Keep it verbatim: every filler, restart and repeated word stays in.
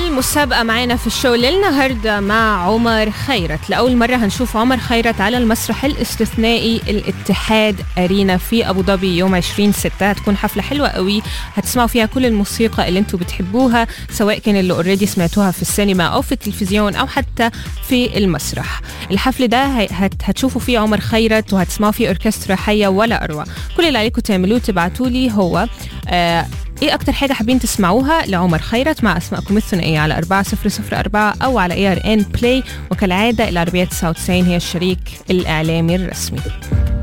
المسابقة معانا في الشو للنهاردة مع عمر خيرت. لأول مرة هنشوف عمر خيرت على المسرح الاستثنائي الاتحاد أرينا في أبو ظبي يوم عشرين ستة. هتكون حفلة حلوة قوي، هتسمعوا فيها كل الموسيقى اللي انتوا بتحبوها، سواء كان اللي اوريدي سمعتوها في السينما أو في التلفزيون أو حتى في المسرح. الحفل ده هت هتشوفوا فيه عمر خيرت وهتسمعوا فيه أوركسترا حية ولا أروع. كل اللي عليكم تعملوه تبعتولي هو آه ايه اكتر حاجة حابين تسمعوها لعمر خيرت مع اسماءكم الثنائية على أربعة صفر صفر أربعة او على اي ار ان بلاي. وكالعادة العربية تسعة وتسعين هي الشريك الاعلامي الرسمي.